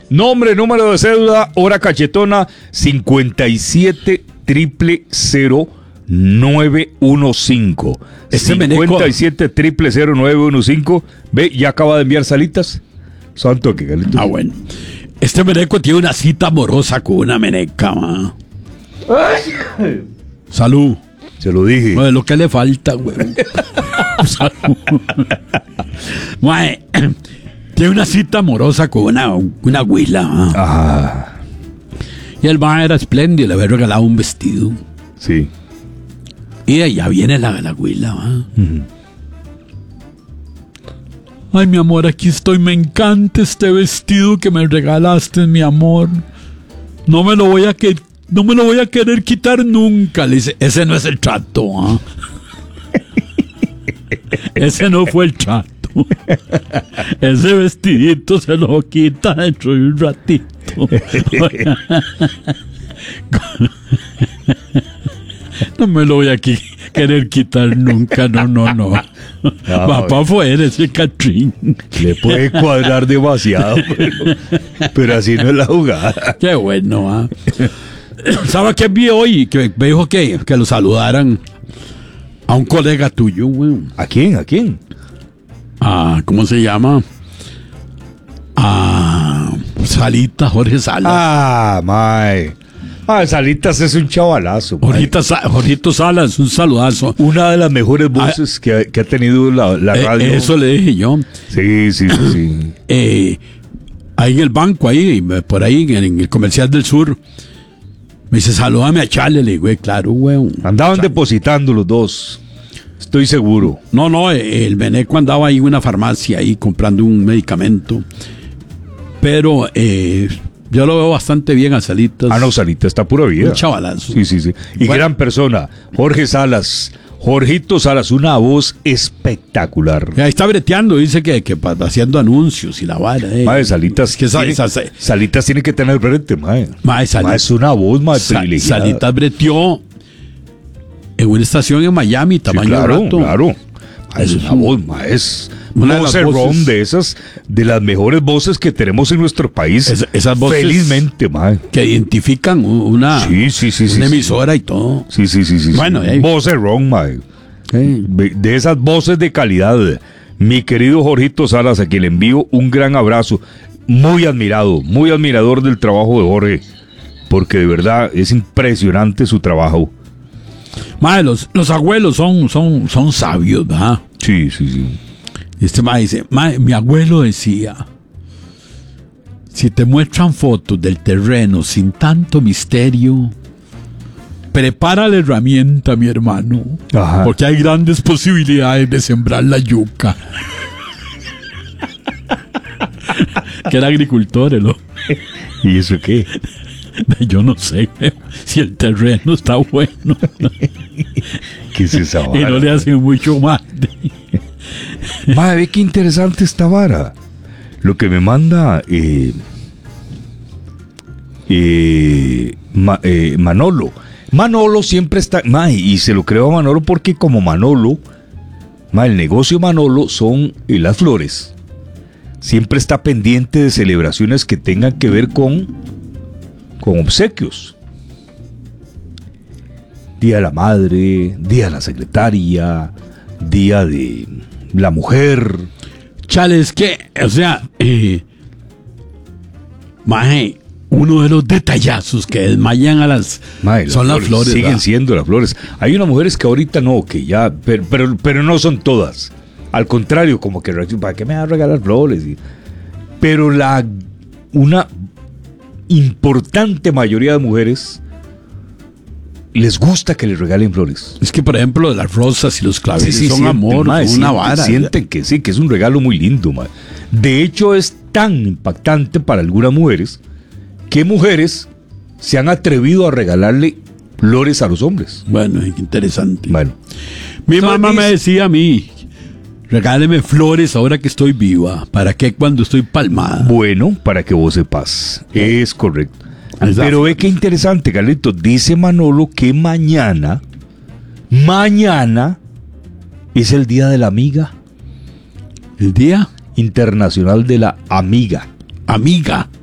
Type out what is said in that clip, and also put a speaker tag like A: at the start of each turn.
A: Nombre, número de cédula, hora cachetona, 57-000-915. 57-000-915. Ve, ya acaba de enviar salitas. Santo que Galito.
B: Bueno. Este meneco tiene una cita amorosa con una meneca, ma. Salud.
A: Se lo dije.
B: No es lo que le falta, güey. Salud. Mae, tiene una cita amorosa con una huila, ma.
A: Ah.
B: Y el mae era espléndido, le había regalado un vestido.
A: Sí.
B: Y de allá viene la huila, ma. Ay, mi amor, aquí estoy, me encanta este vestido que me regalaste, mi amor. No me lo voy a querer quitar nunca. Le dice, ese no es el trato, ¿ah? Ese no fue el trato. Ese vestidito se lo quita dentro de un ratito. No me lo voy a querer quitar nunca, no. Va para afuera ese Catrín.
A: Le puede cuadrar demasiado, pero así no es la jugada.
B: Qué bueno, ¿ah? ¿Sabes qué vi hoy? Que me dijo que lo saludaran a un colega tuyo, güey.
A: ¿A quién?
B: ¿Cómo se llama? Salita, Jorge Salas.
A: Mae. Salitas es un chavalazo.
B: Jorgito Salas, un saludazo.
A: Una de las mejores voces que ha tenido la radio.
B: Eso le dije yo.
A: Sí.
B: Ahí en el banco, por ahí, en el Comercial del Sur, me dice, salúdame a Charlie. Le digo, claro, güey.
A: Andaban depositando los dos. Estoy seguro.
B: No, el Beneco andaba ahí en una farmacia ahí comprando un medicamento. Pero yo lo veo bastante bien a Salitas.
A: No, Salitas está pura vida.
B: Un chavalazo.
A: Sí. Y gran persona. Jorge Salas. Jorgito Salas, una voz espectacular.
B: Ahí está breteando, dice que haciendo anuncios y la vara.
A: Mae, Salitas.
B: Que
A: Salitas tiene que tener brete, mae.
B: Salitas
A: es una voz, mae, privilegiada.
B: Salitas breteó en una estación en Miami, tamaño rato.
A: Claro. Es una voz, mae, es una vocerrón de esas, de las mejores voces que tenemos en nuestro país.
B: Esas voces
A: felizmente, mae,
B: que identifican una emisora y todo.
A: Sí.
B: Bueno,
A: vocerrón, mae. De esas voces de calidad. Mi querido Jorgito Salas, a quien le envío un gran abrazo. Muy admirador del trabajo de Jorge, porque de verdad es impresionante su trabajo.
B: Mae, los abuelos son sabios, ¿verdad?
A: Sí.
B: Este mae dice, mi abuelo decía, si te muestran fotos del terreno sin tanto misterio, prepara la herramienta, mi hermano.
A: Ajá.
B: Porque hay grandes posibilidades de sembrar la yuca. Que era agricultor, ¿no?
A: ¿Y eso qué?
B: Yo no sé si el terreno está bueno.
A: ¿Qué es esa vara?
B: Y no le hacen mucho más.
A: Madre, ve qué interesante esta vara. Lo que me manda Manolo. Manolo siempre está... y se lo creo a Manolo porque como Manolo... el negocio Manolo son las flores. Siempre está pendiente de celebraciones que tengan que ver con obsequios. Día de la Madre, Día de la Secretaria, Día de la Mujer.
B: Chale, es que, o sea, uno de los detallazos que desmayan a son las flores.
A: Siguen
B: ¿verdad?
A: siendo las flores. Hay unas mujeres que ahorita no, que ya, pero no son todas. Al contrario, como que, ¿para qué me van a regalar flores? Pero una importante mayoría de mujeres les gusta que les regalen flores.
B: Es que, por ejemplo, las rosas y los claveles son amor, una vara.
A: Sienten que sí, que es un regalo muy lindo, mae. De hecho, es tan impactante para algunas mujeres que mujeres se han atrevido a regalarle flores a los hombres.
B: Bueno, interesante.
A: Bueno,
B: mi mamá me decía a mí, regáleme flores ahora que estoy viva. ¿Para qué cuando estoy palmada?
A: Bueno, para que vos sepas. Es correcto.
B: Exacto.
A: Pero ve qué interesante, Carlito. Dice Manolo que mañana es el Día de la Amiga.
B: ¿El Día
A: Internacional de la Amiga.
B: Amiga.